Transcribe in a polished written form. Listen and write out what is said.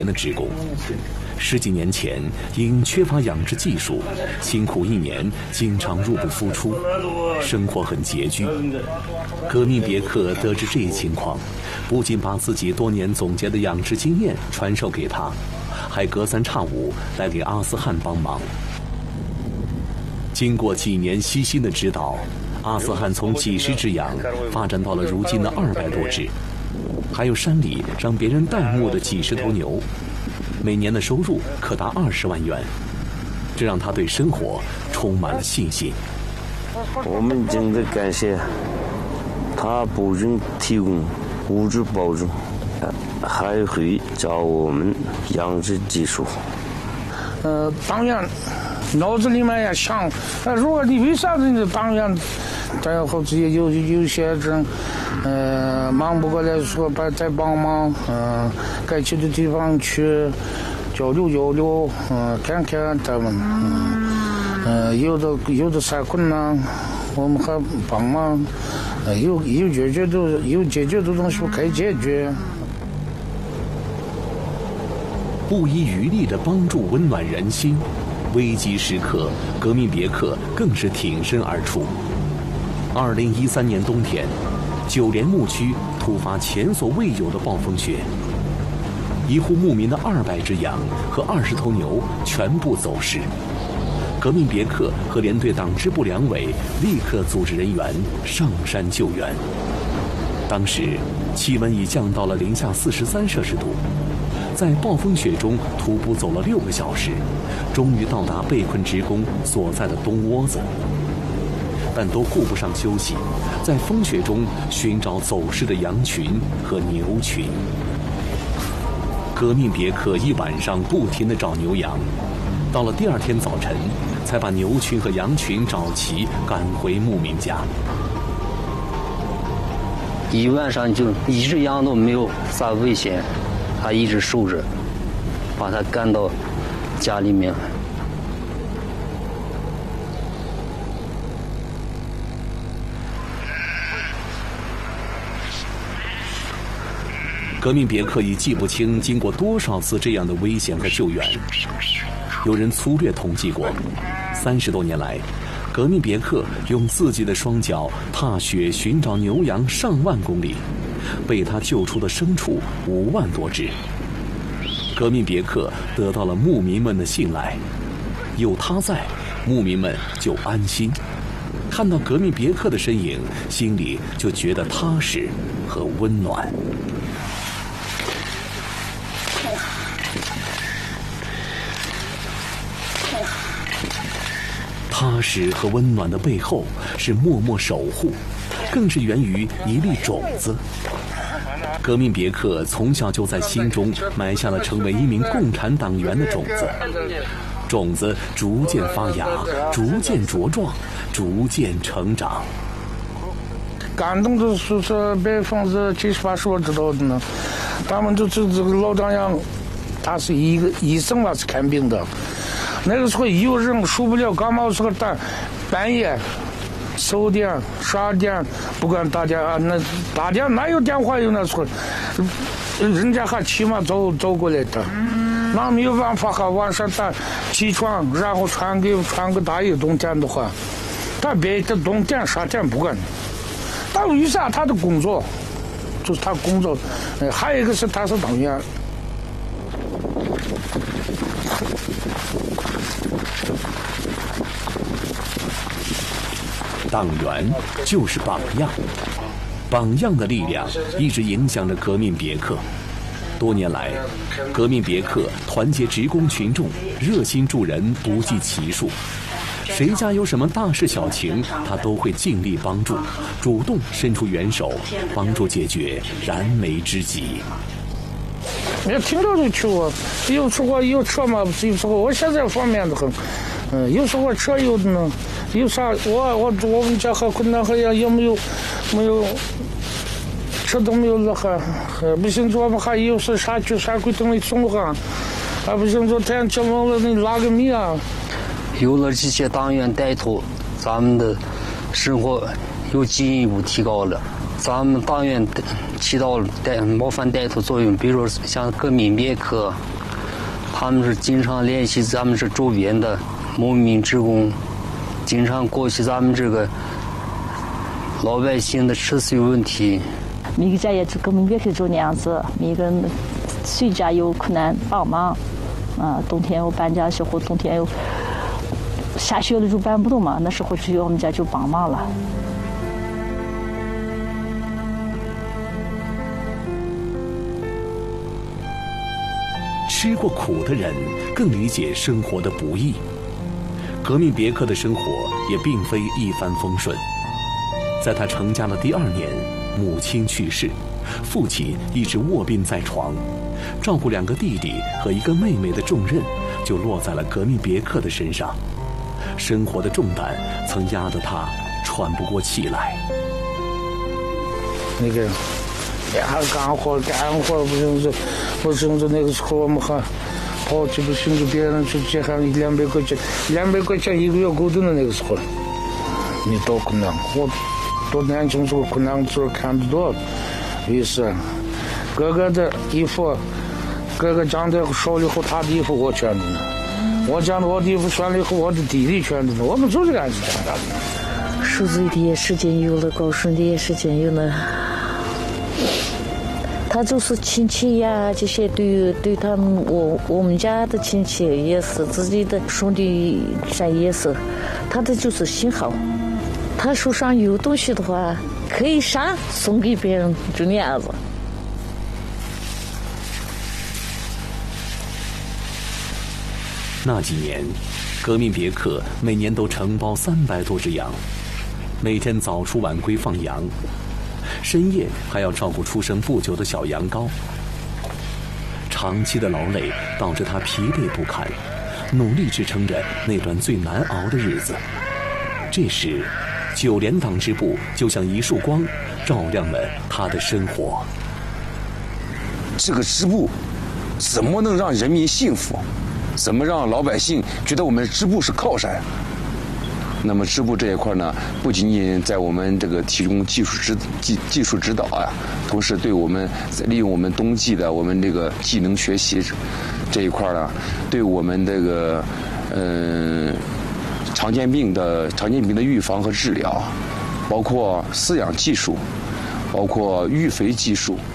的职工，10几年前因缺乏养殖技术，辛苦1年，经常入不敷出，生活很拮据。革命别克得知这一情况，不仅把自己多年总结的养殖经验传授给他，还隔三差五来给阿斯汉帮忙。经过几年悉心的指导，阿斯汉从几十只羊发展到了如今的200多只。还有山里让别人代牧的几十头牛，每年的收入可达20万元，这让他对生活充满了信心。 我们真的感谢他不仅提供物质保证，还会教我们养殖技术。 当然脑子里面也想，如果你为啥子你当然然后自己有些人忙不过来说再帮忙，该去的地方去交流，看看他们，有的啥困难我们还帮忙，有解决的东西可以解决。 不遗余力地帮助温暖人心，危急时刻，革命别克更是挺身而出。2013年冬天，九连牧区突发前所未有的暴风雪，一户牧民的200只羊和20头牛全部走失。革命别克和连队党支部两委立刻组织人员上山救援。当时气温已降到了零下43摄氏度，在暴风雪中徒步走了6个小时，终于到达被困职工所在的东窝子，但都顾不上休息，在风雪中寻找走失的羊群和牛群。革命别克一晚上不停地找牛羊，到了第2天早晨，才把牛群和羊群找齐，赶回牧民家。 一晚上就一只羊都没有啥危险，他一直守着，把他赶到家里面。 革命别克已记不清经过多少次这样的危险和救援。有人粗略统计过，30多年来，革命别克用自己的双脚踏雪寻找牛羊上万公里，被他救出的牲畜5万多只。革命别克得到了牧民们的信赖，有他在，牧民们就安心，看到革命别克的身影，心里就觉得踏实和温暖。踏实和温暖的背后是默默守护，更是源于一粒种子。革命别克从小就在心中埋下了成为一名共产党员的种子，种子逐渐发芽，逐渐茁壮，逐渐成长。 感动的是70%-80%我知道的呢，他们就是这个老丈人，他是一个医生是看病的。那个时候有人受不了感冒时候，半夜10点、12点，不管大家哪有电话有那时候，人家还骑马走过来的，那没有办法，还晚上起床，然后穿个大衣，冬天的话，他别的冬天夏天不管。但为啥他的工作，就是他工作，还有一个是他是党员。 党员就是榜样，榜样的力量一直影响着革命别克。多年来，革命别克团结职工群众，热心助人不计其数。谁家有什么大事小情，他都会尽力帮助，主动伸出援手，帮助解决燃眉之急。 也听着就去过，有时候有车嘛，有时候我现在方便的很，有时候车有的呢，有啥我们家还困难，还也没有车都没有了，还不行，我们还有是啥去啥规定的送哈，还不行，太阳降温了，你拉个米啊。 有了这些党员带头，咱们的生活又进一步提高了。咱们党员起到了模范带头作用，比如像革命别克、 他们是经常联系咱们这周边的农民职工，经常过去咱们这个老百姓的吃水问题。 每个家也跟我们别克就那样子，每个人谁家有困难帮忙，冬天有搬家时候，冬天有下雪了就搬不动嘛，那时候去我们家就帮忙了。 吃过苦的人更理解生活的不易。革命别克的生活也并非一帆风顺。在他成家的第2年，母亲去世，父亲一直卧病在床，照顾2个弟弟和1个妹妹的重任就落在了革命别克的身上。生活的重担曾压得他喘不过气来。 那个干活不是那个时候我们还跑去不寻求别人去借还200块钱，200块钱1个月够的那个时候，你多困难，我多年轻时候困难时候看得多，于是哥哥的衣服，哥哥长得少了以后他的衣服我穿着呢，我讲的我的衣服穿了以后我的弟弟穿着呢，我们就是这样子长大的。 受罪的也时间有了，高顺的也时间有了。他就是亲戚呀，这些对他们我们家的亲戚也是，自己的兄弟啥也是，他的就是心好。他手上有东西的话，可以啥送给别人，就那样子。 那几年，革命别克每年都承包300多只羊，每天早出晚归放羊。深夜还要照顾出生不久的小羊羔，长期的劳累导致他疲惫不堪，努力支撑着那段最难熬的日子。这时9连党支部就像一束光，照亮了他的生活。 这个支部怎么能让人民幸福？怎么让老百姓觉得我们支部是靠山？那么支部这一块呢，不仅仅在我们这个提供技术指导啊，同时对我们利用我们冬季的我们这个技能学习这一块呢，对我们这个常见病的预防和治疗，包括饲养技术，包括育肥技术，